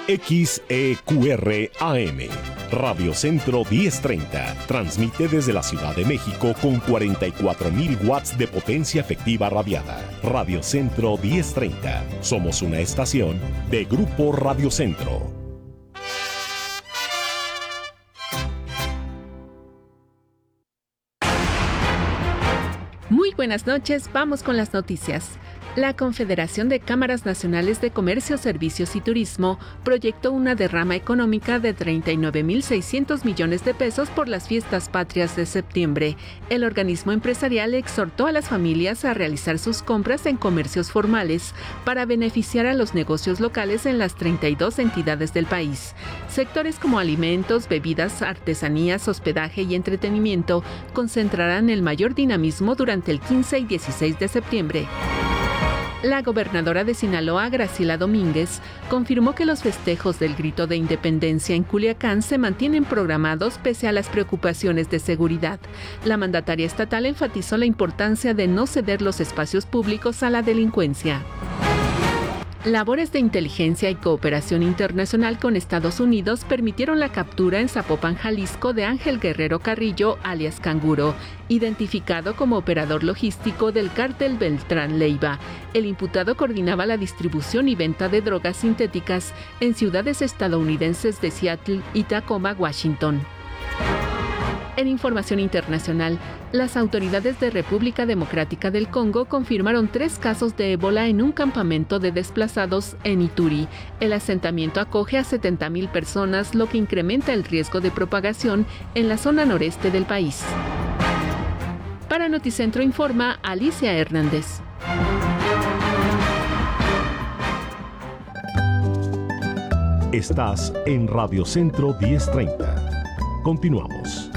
XEQR AM, Radio Centro 1030, transmite desde la Ciudad de México con 44,000 watts de potencia efectiva radiada. Radio Centro 1030, somos una estación de Grupo Radio Centro. Muy buenas noches, vamos con las noticias. La Confederación de Cámaras Nacionales de Comercio, Servicios y Turismo proyectó una derrama económica de 39,600 millones de pesos por las fiestas patrias de septiembre. El organismo empresarial exhortó a las familias a realizar sus compras en comercios formales para beneficiar a los negocios locales en las 32 entidades del país. Sectores como alimentos, bebidas, artesanías, hospedaje y entretenimiento concentrarán el mayor dinamismo durante el 15 y 16 de septiembre. La gobernadora de Sinaloa, Graciela Domínguez, confirmó que los festejos del Grito de Independencia en Culiacán se mantienen programados pese a las preocupaciones de seguridad. La mandataria estatal enfatizó la importancia de no ceder los espacios públicos a la delincuencia. Labores de inteligencia y cooperación internacional con Estados Unidos permitieron la captura en Zapopan, Jalisco, de Ángel Guerrero Carrillo, alias Canguro, identificado como operador logístico del cártel Beltrán Leiva. El imputado coordinaba la distribución y venta de drogas sintéticas en ciudades estadounidenses de Seattle y Tacoma, Washington. En información internacional, las autoridades de República Democrática del Congo confirmaron 3 casos de ébola en un campamento de desplazados en Ituri. El asentamiento acoge a 70,000 personas, lo que incrementa el riesgo de propagación en la zona noreste del país. Para Noticentro informa Alicia Hernández. Estás en Radio Centro 1030. Continuamos.